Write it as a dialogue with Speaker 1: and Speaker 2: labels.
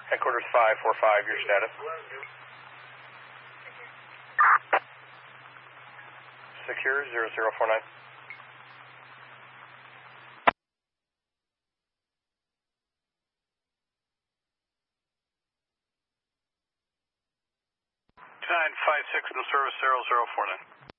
Speaker 1: Headquarters 545, your status. Secure 0049. Nine five six in service 0049.